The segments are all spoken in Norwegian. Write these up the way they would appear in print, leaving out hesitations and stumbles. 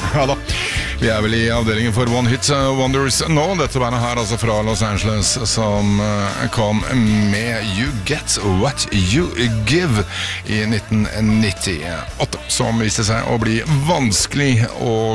Ja da, vi vel i avdelingen for One Hit Wonders nå. Dette bandet her altså fra Los Angeles som kom med You Get What You Give i 1998, som viste seg å bli vanskelig å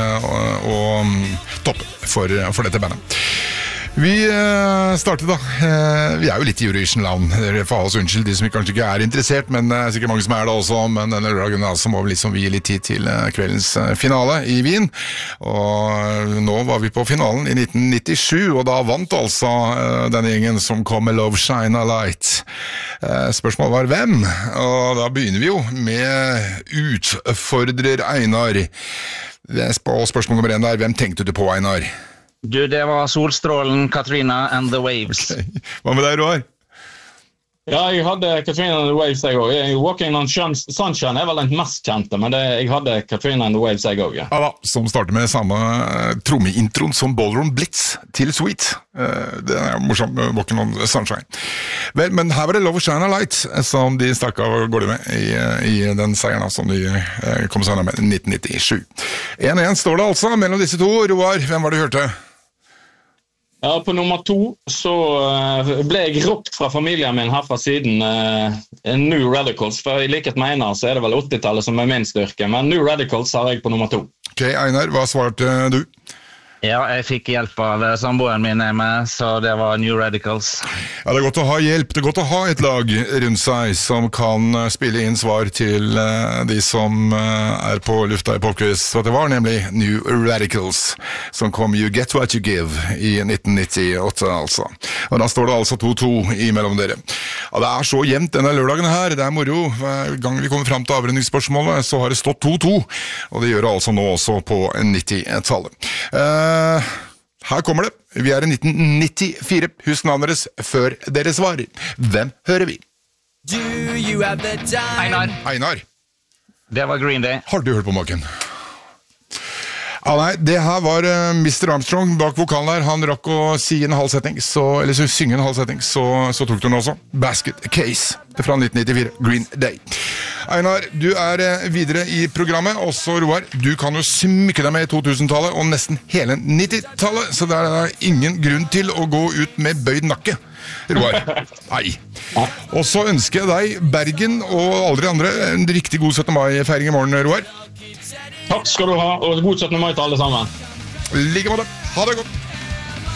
toppe for dette bandet. Vi startet da. Vi jo litt i Eurovision-land. Dere får ha oss unnskyld, de som kanskje ikke interessert, men sikkert mange som det også. Men denne lørdagen altså må vi liksom gi litt tid til kveldens finale i Wien. Og nå var vi på finalen i 1997, og da vant altså denne gjengen som kom med Love Shine a Light. Spørsmålet var hvem? Og da begynner vi jo med utfordrer Einar. Spørsmål nummer 1 hvem tenkte du på, Einar? Du, det var Solstrålen, Katrina and the Waves. Okay. Hva med deg, Roar? Ja, jeg hadde Katrina and the Waves jeg også. Walking on Sunshine vel den mest kjente, men jeg hadde Katrina and the Waves jeg også. Ja da, som starter med samme trommeintroen som Ballroom Blitz til Sweet. Det morsomt med Walking on Sunshine. Vel, men her var det Love Shine a Light som de stakk av går det med i den seieren som de kom seg med 1997. 1-1 står det altså mellom disse to. Roar, hvem var det du hørte? Ja, på nummer 2 så ble jeg ropt fra familien min her fra siden New Radicals, for i likhet med Einar så det vel 80-tallet som min styrke, men New Radicals har jeg på nummer 2. Ok, Einar, hva svarte du? Ja, jeg fikk hjelp av samboeren min med, så det var New Radicals. Ja, det godt å ha hjelp, det godt å ha et lag rundt seg som kan spille inn svar til de som på lufta i Popquiz, hva det var, nemlig New Radicals, som kom You Get What You Give i 1998 altså. Og da står det altså 2-2 imellom dere. Ja, det så jevnt denne lørdagen her, det moro. Hver gang vi kommer frem til avrundingsspørsmålet, så har det stått 2-2, og det gjør det altså nå også på 90-tallet. Her kommer det. Vi i 1994. Husk navnet deres før dere svarer. Hvem hører vi? Einar. Det var Green Day. Har du hørt på maken? Ja, nei, det her var Mr. Armstrong bak vokalen der. Han rakk å synge en halv setning, så tok du den også. Basket Case fra 1994, Green Day. Einar, du videre i programmet, også Roar, du kan jo smykke deg med i 2000-tallet og nesten hele 90-tallet, så det ingen grunn til å gå ut med bøyd nakke. Roar, nei. Og så ønsker jeg deg, Bergen og alle de andre, en riktig god 17. mai-feiring i morgen, Roar. Takk skal du ha, og god 17. mai til alle sammen. Like måte. Ha det godt.